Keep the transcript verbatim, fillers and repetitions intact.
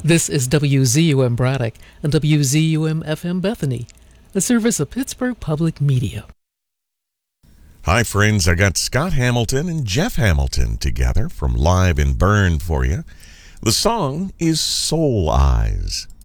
This is W Z U M Braddock and W Z U M F M Bethany, a service of Pittsburgh Public Media. Hi, friends. I got Scott Hamilton and Jeff Hamilton together from Live in Bern for you. The song is Soul Eyes.